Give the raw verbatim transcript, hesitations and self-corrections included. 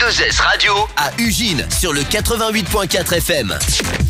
deux S Radio à Ugine sur le quatre-vingt-huit point quatre F M.